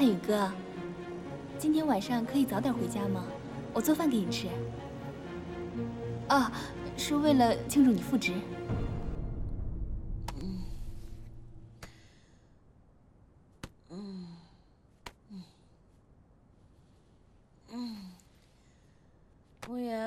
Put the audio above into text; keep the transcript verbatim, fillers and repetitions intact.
汉宇哥，今天晚上可以早点回家吗？我做饭给你吃。啊，是为了庆祝你复职。 嗯嗯嗯嗯，服务员。